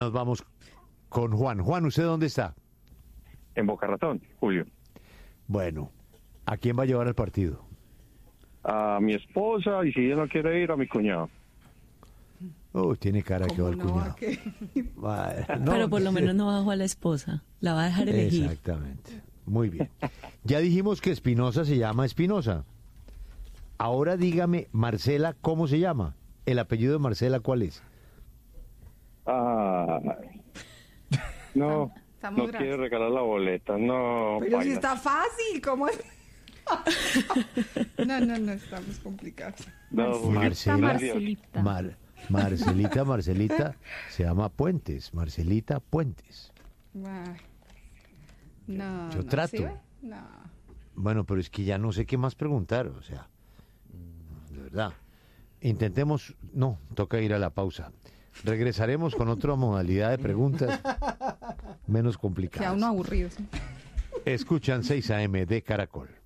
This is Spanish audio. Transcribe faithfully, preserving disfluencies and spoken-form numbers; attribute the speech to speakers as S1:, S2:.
S1: Nos vamos con Juan. Juan, ¿usted dónde está?
S2: En Boca Ratón, Julio.
S1: Bueno, ¿a quién va a llevar al partido?
S2: A mi esposa, y si ella no quiere ir, a mi cuñado.
S1: Oh, tiene cara que va el
S3: no,
S1: cuñado.
S3: ¿qué?
S1: Va, no,
S4: Pero por lo menos no bajó a la esposa. La va a dejar elegir.
S1: Exactamente. Muy bien. Ya dijimos que Espinosa se llama Espinosa. Ahora dígame, Marcela, ¿cómo se llama? ¿El apellido de Marcela cuál es?
S2: Ah, no,
S3: Estamos
S2: no
S3: graves.
S2: quiere regalar la boleta, no.
S3: Pero si
S2: baila.
S3: está fácil, ¿cómo es? No, no, no, estamos complicados.
S2: No, Julio.
S1: Marcela.
S5: Marcelita.
S1: Mar- Marcelita, Marcelita, se llama Puentes. Marcelita Puentes.
S3: Ay, no,
S1: Yo
S3: no,
S1: trato.
S3: ¿sí ve? No.
S1: Bueno, pero es que ya no sé qué más preguntar, o sea, de verdad. Intentemos, no, toca ir a la pausa. Regresaremos con otra modalidad de preguntas menos
S3: Queda
S1: complicadas.
S3: uno aburrido. ¿Sí?
S1: Escuchan seis A M de Caracol.